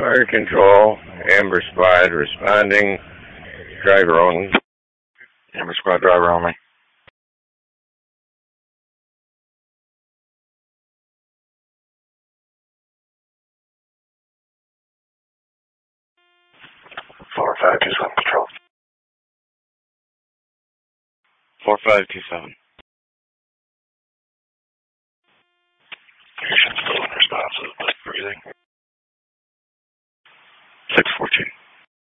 Fire control, Amber Squad responding, driver only. Amber Squad driver only. Four 527 patrol. 4527.